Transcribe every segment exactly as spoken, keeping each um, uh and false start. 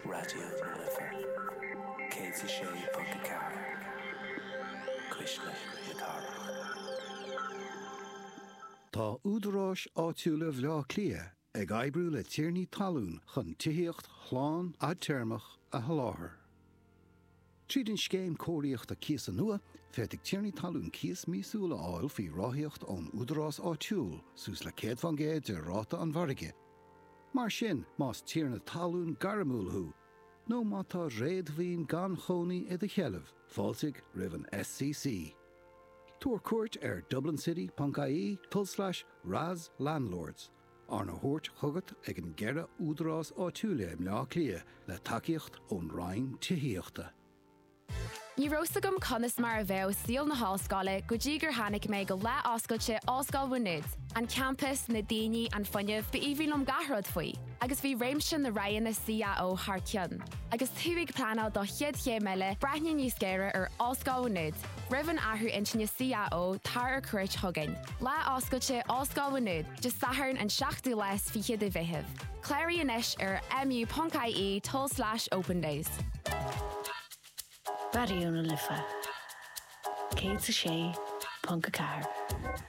Radio na Lifa. Cé sé pontca ceathair. Cuisle na Carach. Tá údaráis áitiúla bhleá clia ag oibriú le tíornaí talún chun tithéocht chláán a teirmach a tholáthar. Tríd an scéim cóiríocht a cíos an nua, feirg tíornaí talún cíos míosúla áil faoi ráthaíocht ón údarás áitiúil sús le céad fan géad de ráta an bharige. Mar sin más tíorna talún garamúlthú, nó má tá réadmhíon gan chonaí i do chealamh, fáilsigh roimh an S C C. Tuair cuairt ar dublin city dot I E tull slash Raz Landlords. Arna thuairt chugat ag an gceithre údarás áitiúla im leá clia le takeíocht ón Ryan tithéochta. Ní rosta gom conas mar a bheith síl na háscáile go dtí gur tháinig mé go le oscailte oscail bhuinéid, an campus na daoine an fuinneamh ba íbhílum gathród faoi, agus bhí réimse na Ryan na C A O thar ceann. Agus thuigh planál do chiad ché meile breithne níos céire ar oscail bhuinéid, roimh an athú intinne C A O tar ar cuirt thugain. Le oscailte oscail bhuinéid, just sathairn an seachtú leis fi chiad a bheitheh. Cléirí inis ar mu dot I E tull slash open days. Radio na Lifa. Cé sé pontca ceathair.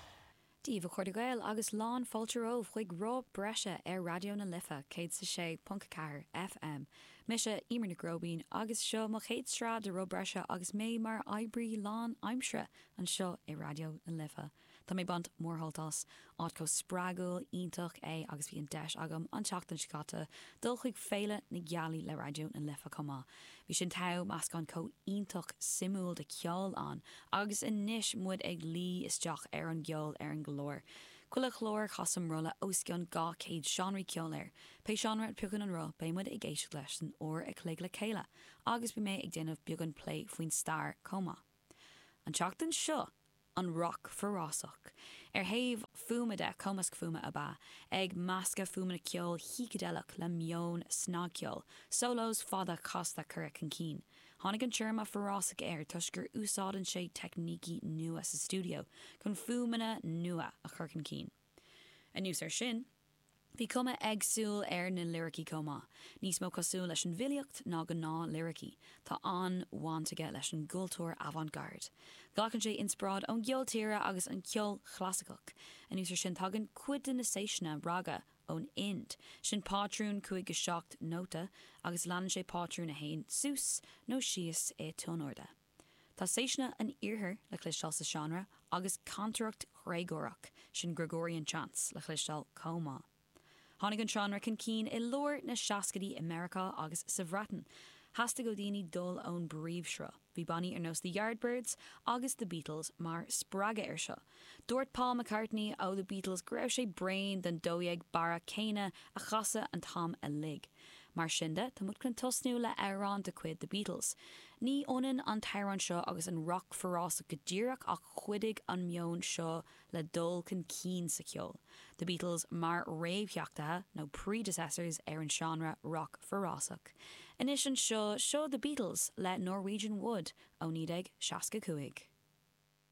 Díomh chuirdeagail agus lán fáilteóh chuig rá breise ar Radio na Lifa cé sé pontca ceathair F M. Mise imar na grobín agus seo mo chéad strá de rá breise agus mé mar oibrí lán aimsre an seo i Radio na Lifa. Tá mé bant mórhaltas áit có sprágúil iontoch é agus bhí an deis agam an teachtain scata dul chuig féile na gealaí le Radio na Lifa comá. Bhí sin tau meas gan có iontoch simúil de ceol an agus in níis muid ag lí isteach ar an geol ar an glór. Cuila chlór chasam rolla oscion gá céad seanraí ceolir. Pe seanra pugan an ro bé muid ag éisiú leis an ó ag cléig le céile, agus bhí mé ag déanamh beagán play faoin star comá. An teachtain seo an rock forrásach. Ar thaobh fuma de comasc fuma a ba, ag masca fuma na ceol hícadelach le mion snáceol, solos fada costa curric an cín. Tháinig an teirma forrásach air tuisgur úsáidan sé technící nua sa studio, chun fumana nua a churcan cín. A nús ar sin, bhí cuma agsúil ar na lyricí comá. Níos mó cosúil leis an bhiliocht ná go ná lyricí, tá an bhaintige leis an gultúir avant-garde. Ghlachann sé insprád ón gheoltíre agus an ceol chlasicach. A nús ar sin tagan cuid na séisna raga ón int, sin pátrún chuig go seacht nóta agus lean sé pátrún a hain sús nó síos é tónórda. Tá séisna an iarthar le clistal sa seanra agus cantareacht chréagórach sin Gregorian chants le clistal comá. Tháinig an seanra can cín i lór na seascadaí America agus sa bhreatain. Hasta go daoine dul ón bríomhshreo. Bhí bannaí ar nós the Yardbirds agus the Beatles mar sppraga ar seo. Dúirt Paul McCartney ó the Beatles go raibh sé brain den dóigh bara céine a chasa an tam a lig. Mar sinnde, tá mud chun tosnú le érán de cuid the Beatles. Ní ónan an teirán seo agus an rock forrás go ddíireach ach chuidig an mion seo le dul chun cín sa ceol. The Beatles mar réamhtheachtathe nó predecessors ar an genre rock forrásach. Inis an seo seo the Beatles le Norwegian Wood ó nídeag seasca cuaig.